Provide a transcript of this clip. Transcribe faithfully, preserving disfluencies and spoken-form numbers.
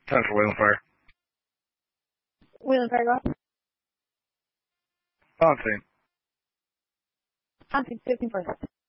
Central Wheel and Fire. Wheel and Fire, go ahead. Fontaine. Fontaine, fifteen first.